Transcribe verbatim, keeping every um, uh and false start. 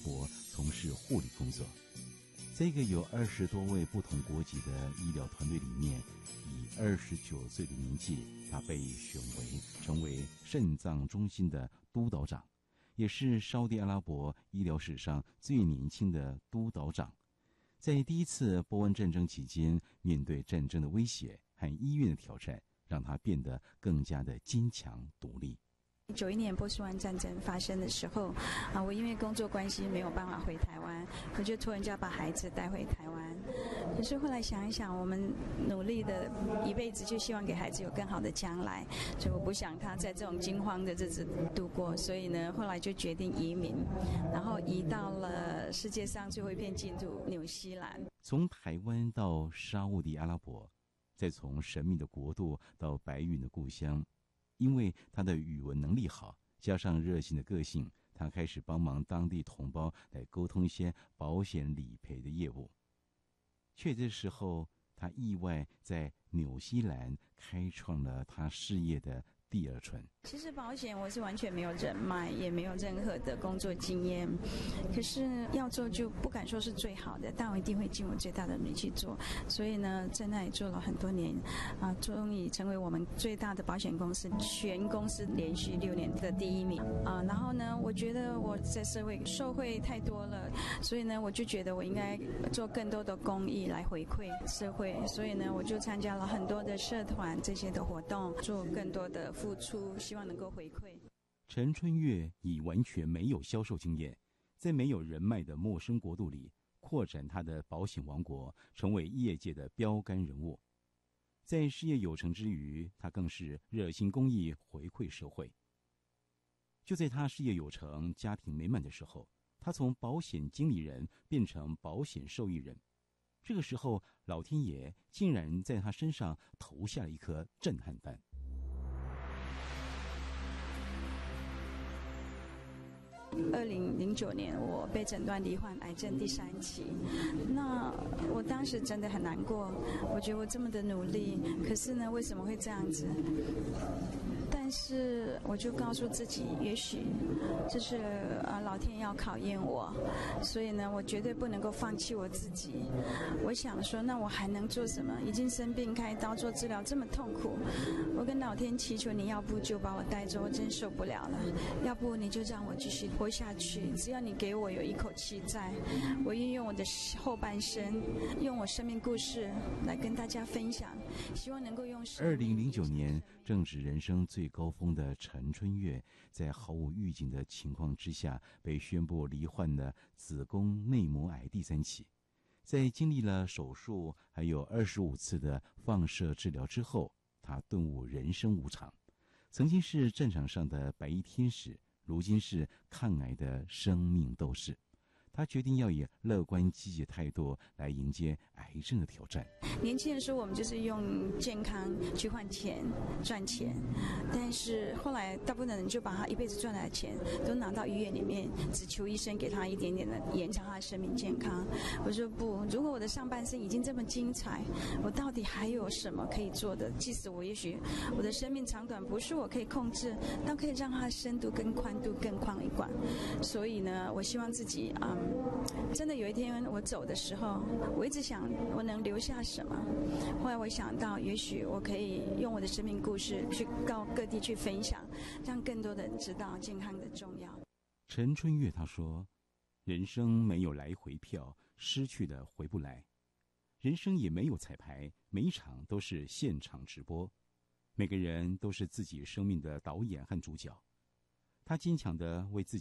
伯从事护理工作。在一个有二十多位不同国籍的医疗团队里面，以二十九岁的年纪，他被选为成为肾脏中心的督导长，也是沙特阿拉伯医疗史上最年轻的督导长。在第一次波湾战争期间，面对战争的威胁和医院的挑战，让他变得更加的坚强独立。 九一年波斯湾战争发生的时候，啊，我因为工作关系没有办法回台湾，我就托人家把孩子带回台湾。可是后来想一想，我们努力的一辈子就希望给孩子有更好的将来，所以我不想他在这种惊慌的日子度过，所以呢，后来就决定移民，然后移到了世界上最后一片净土纽西兰。 从台湾到沙烏地阿拉伯，再从神秘的国度到白云的故乡。因为他的语文能力好，加上热心的个性，他开始帮忙当地同胞来沟通一些保险理赔的业务。却这时候，他意外在纽西兰开创了他事业的第二春。 其实保险我是完全没有人脉，也没有任何的工作经验，可是要做就不敢说是最好的，但我一定会尽我最大的努力去做。所以呢，在那里做了很多年，啊，终于成为我们最大的保险公司，全公司连续六年的第一名啊。然后呢，我觉得我在社会受惠太多了，所以呢，我就觉得我应该做更多的公益来回馈社会。所以呢，我就参加了很多的社团这些的活动，做更多的付出，希望能够回馈。 陈春月以完全没有销售经验，在没有人脉的陌生国度里扩展他的保险王国，成为业界的标杆人物。在事业有成之余，他更是热心公益，回馈社会。就在他事业有成、家庭美满的时候，他从保险经理人变成保险受益人。这个时候，老天爷竟然在他身上投下了一颗震撼弹。 二零零九年，我被诊断罹患癌症第三期。那我当时真的很难过，我觉得我这么的努力，可是呢，为什么会这样子？但是我就告诉自己，也许这是呃老天要考验我，所以呢，我绝对不能够放弃我自己。我想说，那我还能做什么？已经生病开刀做治疗这么痛苦，我跟老天祈求，你要不就把我带走，我真受不了了；要不你就让我继续活下去。只要你给我有一口气在，我愿意用我的后半生，用我生命故事来跟大家分享，希望能够用。 二零零九年正值人生最高峰的陈春月，在毫无预警的情况之下，被宣布罹患了子宫内膜癌第三期。在经历了手术还有二十五次的放射治疗之后，他顿悟人生无常。曾经是战场上的白衣天使，如今是抗癌的生命斗士。他决定要以乐观积极的态度来迎接癌症的挑战。 年轻的时候，我们就是用健康去换钱赚钱，但是后来大部分人就把他一辈子赚来的钱都拿到医院里面，只求医生给他一点点的延长他的生命健康。我说不，如果我的上半生已经这么精彩，我到底还有什么可以做的？即使我也许我的生命长短不是我可以控制，但可以让它的深度跟宽度更宽一点。所以呢，我希望自己啊、嗯，真的有一天我走的时候，我一直想我能留下什么。后来我想到，也许我可以用我的生命故事去到各地去分享，让更多的人知道健康的重要。 陈春月他说，人生没有来回票，失去的回不来，人生也没有彩排，每一场都是现场直播，每个人都是自己生命的导演和主角。他坚强地为自己